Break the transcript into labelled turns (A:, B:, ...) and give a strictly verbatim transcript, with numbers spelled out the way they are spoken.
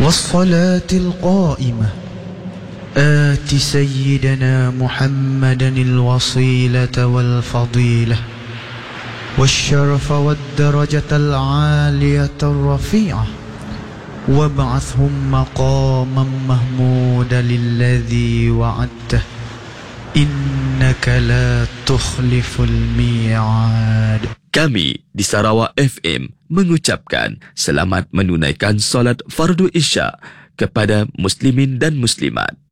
A: والصلاة القائمة آت سيدنا محمدا الوصيلة والفضيلة والشرف والدرجة العالية الرفيعة وابعثهم مقاما محمودا للذي وعدته إنك لا تخلف الميعاد.
B: Kami di Sarawak F M mengucapkan selamat menunaikan solat fardu Isya kepada muslimin dan muslimat.